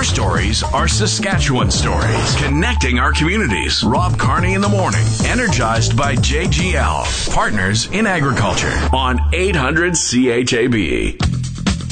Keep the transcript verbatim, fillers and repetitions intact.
Your stories are Saskatchewan stories, connecting our communities. Rob Carney in the morning, energized by J G L, partners in agriculture, on eight hundred C H A B.